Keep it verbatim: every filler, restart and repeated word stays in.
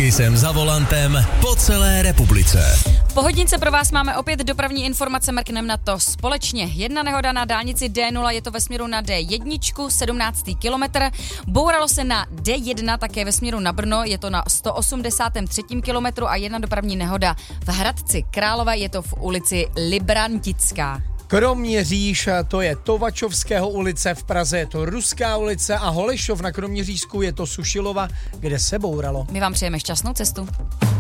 Taky jsem za volantem po celé republice. V Pohodnice pro vás máme opět dopravní informace, mrkneme na to společně. Jedna nehoda na dálnici D nula, je to ve směru na D jedna, sedmnáctý kilometr. Bouralo se na D jedna, také ve směru na Brno, je to na sto osmdesátém třetím kilometru a jedna dopravní nehoda v Hradci Králové, je to v ulici Librantická. Kroměříž, to je Tovačovského ulice, v Praze je to Ruská ulice a Holešov na Kroměřížsku je to Sušilova, kde se bouralo. My vám přejeme šťastnou cestu.